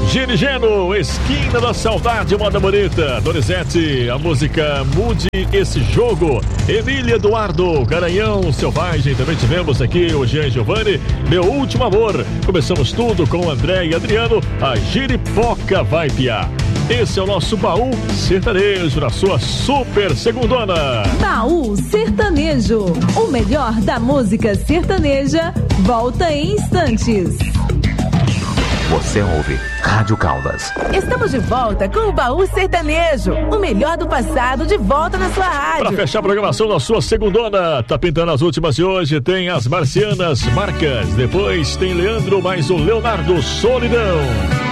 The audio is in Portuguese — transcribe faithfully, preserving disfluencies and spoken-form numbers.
Girigeno, Esquina da Saudade, Moda Bonita. Donizete, a música Mude Esse Jogo. Emília Eduardo, Garanhão Selvagem. Também tivemos aqui o Jean Giovanni, Meu Último Amor. Começamos tudo com o André e Adriano, a Giripoca Vai Piar. Esse é o nosso Baú Sertanejo, na sua super segundona. Baú Sertanejo, o melhor da música sertaneja, volta em instantes. Você ouve Rádio Caldas. Estamos de volta com o Baú Sertanejo, o melhor do passado de volta na sua rádio. Para fechar a programação na sua segundona, tá pintando as últimas de hoje, tem as Marcianas Marcas, depois tem Leandro mais o Leonardo Solidão.